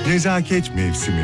Nezaket mevsimi.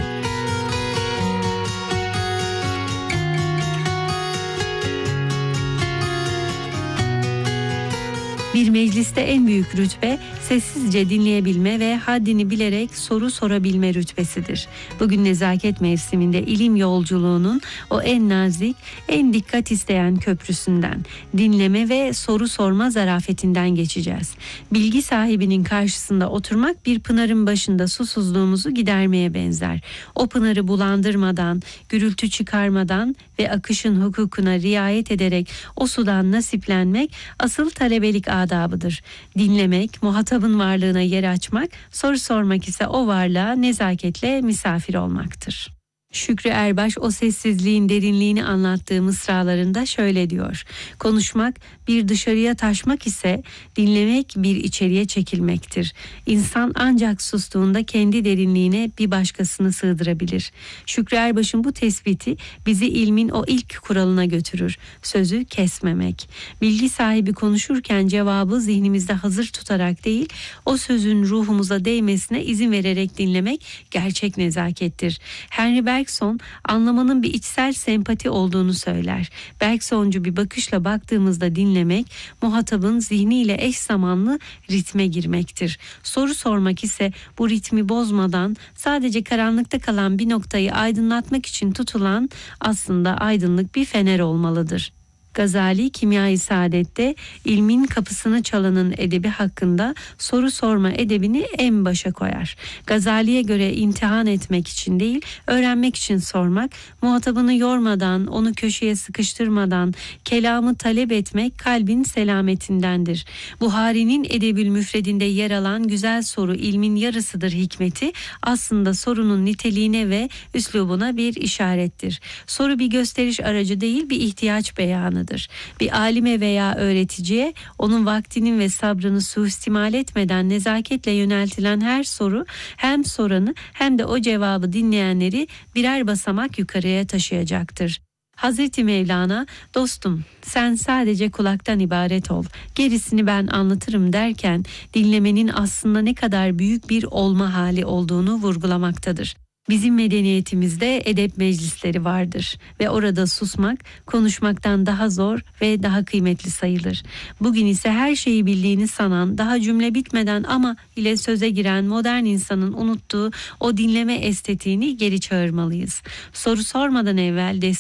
Bir mecliste en büyük rütbe sessizce dinleyebilme ve haddini bilerek soru sorabilme rütbesidir. Bugün nezaket mevsiminde ilim yolculuğunun o en nazik, en dikkat isteyen köprüsünden, dinleme ve soru sorma zarafetinden geçeceğiz. Bilgi sahibinin karşısında oturmak bir pınarın başında susuzluğumuzu gidermeye benzer. O pınarı bulandırmadan, gürültü çıkarmadan ve akışın hukukuna riayet ederek o sudan nasiplenmek asıl talebelik adabıdır. Dinlemek, muhatabın varlığına yer açmak, soru sormak ise o varlığa nezaketle misafir olmaktır. Şükrü Erbaş o sessizliğin derinliğini anlattığı mısralarında şöyle diyor: konuşmak bir dışarıya taşmak ise dinlemek bir içeriye çekilmektir. İnsan ancak sustuğunda kendi derinliğine bir başkasını sığdırabilir. Şükrü Erbaş'ın bu tespiti bizi ilmin o ilk kuralına götürür: sözü kesmemek. Bilgi sahibi konuşurken cevabı zihnimizde hazır tutarak değil, o sözün ruhumuza değmesine izin vererek dinlemek gerçek nezakettir. Henry Bergson anlamanın bir içsel sempati olduğunu söyler. Bergsoncu bir bakışla baktığımızda dinlemek, muhatabın zihniyle eş zamanlı ritme girmektir. Soru sormak ise bu ritmi bozmadan sadece karanlıkta kalan bir noktayı aydınlatmak için tutulan aslında aydınlık bir fener olmalıdır. Gazali Kimya-i Saadet'te ilmin kapısını çalanın edebi hakkında soru sorma edebini en başa koyar. Gazali'ye göre imtihan etmek için değil, öğrenmek için sormak, muhatabını yormadan, onu köşeye sıkıştırmadan kelamı talep etmek kalbin selametindendir. Buhari'nin Edebül Müfredinde yer alan güzel soru ilmin yarısıdır hikmeti aslında sorunun niteliğine ve üslubuna bir işarettir. Soru bir gösteriş aracı değil, bir ihtiyaç beyanı. Bir alime veya öğreticiye onun vaktinin ve sabrını suistimal etmeden nezaketle yöneltilen her soru hem soranı hem de o cevabı dinleyenleri birer basamak yukarıya taşıyacaktır. Hazreti Mevlana, dostum sen sadece kulaktan ibaret ol, gerisini ben anlatırım derken dinlemenin aslında ne kadar büyük bir olma hali olduğunu vurgulamaktadır. Bizim medeniyetimizde edep meclisleri vardır ve orada susmak konuşmaktan daha zor ve daha kıymetli sayılır. Bugün ise her şeyi bildiğini sanan, daha cümle bitmeden ama ile söze giren modern insanın unuttuğu o dinleme estetiğini geri çağırmalıyız. Soru sormadan evvel